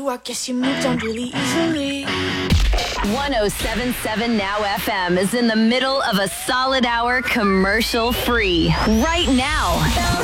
you, I guess you moved on really easily. 107.7 Now FM is in the middle of a solid hour commercial free right now.